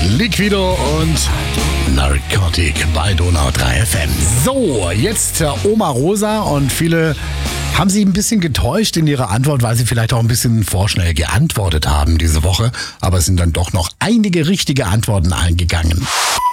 Liquido und Narcotic bei Donau 3 FM. So, jetzt Oma Rosa und viele haben sich ein bisschen getäuscht in ihrer Antwort, weil sie vielleicht auch ein bisschen vorschnell geantwortet haben diese Woche. Aber es sind dann doch noch einige richtige Antworten eingegangen.